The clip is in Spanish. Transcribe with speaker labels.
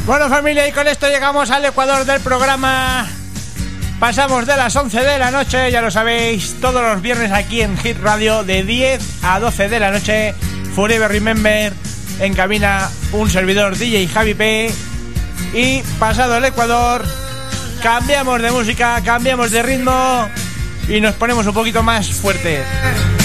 Speaker 1: Bueno, familia, y con esto llegamos al ecuador del programa. Pasamos de las 11 de la noche, ya lo sabéis, todos los viernes aquí en Hit Radio de 10 a 12 de la noche. Forever Remember, en cabina un servidor DJ Javi P. Y pasado el ecuador, cambiamos de música, cambiamos de ritmo y nos ponemos un poquito más fuertes.